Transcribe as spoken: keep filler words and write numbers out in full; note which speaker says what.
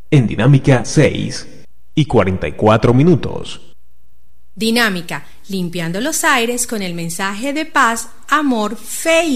Speaker 1: en Dinámica seis y cuarenta y cuatro minutos.
Speaker 2: Dinámica, limpiando los aires con el mensaje de paz, amor, fe y